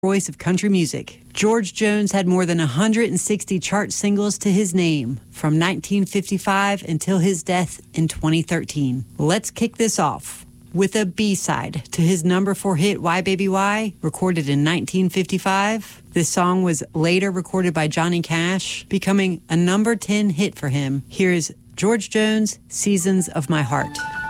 voice of country music. George Jones had more than 160 chart singles to his name from 1955 until his death in 2013. Let's kick this off with a B-side to his number 4 hit, Why Baby Why, recorded in 1955. This song was later recorded by Johnny Cash, becoming a number 10 hit for him. Here's George Jones, Seasons of My Heart.